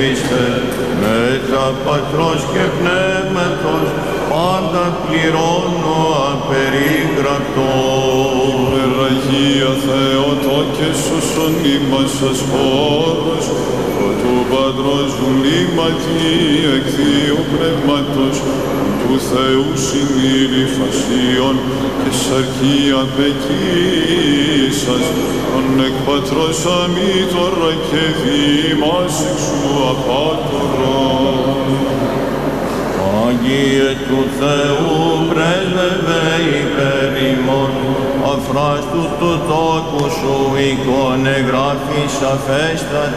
πίστε, μετά Πατρός και Πνεύματος, πάντα πληρώνω απερίγραπτος. Υπεραγία Θεότο και σώσον ημάς χώρος, ο του Πατρός βουλήματι εκ Θείου Πνεύματος, του Θεού συνήρη φασίων και σαρκία πεκίσας, τον εκ Πατρός αμήτωρα και δήμας εξού απάτωρον. Άγιε του Θεού πρέσβευε υπέρ ημών, αφράστου του τόκου σου εικόνε γράφεις αφέστα